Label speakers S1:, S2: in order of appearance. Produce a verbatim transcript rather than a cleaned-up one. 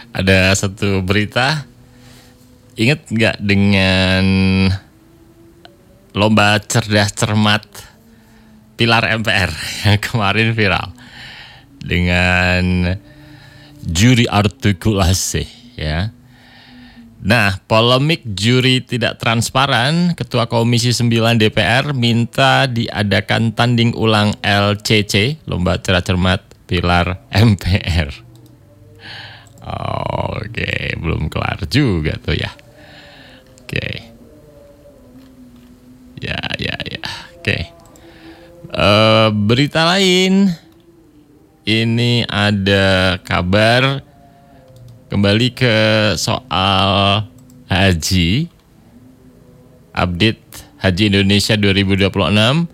S1: Ada satu berita, ingat nggak dengan lomba cerdas cermat pilar M P R yang kemarin viral dengan juri artikulasi, ya. Nah, polemik juri tidak transparan, Ketua Komisi sembilan D P R minta diadakan tanding ulang L C C, lomba cerdas cermat pilar M P R. Oke, belum kelar juga tuh ya. Oke. Ya, ya, ya. Oke. Uh, berita lain. Ini ada kabar kembali ke soal haji. Update Haji Indonesia dua ribu dua puluh enam.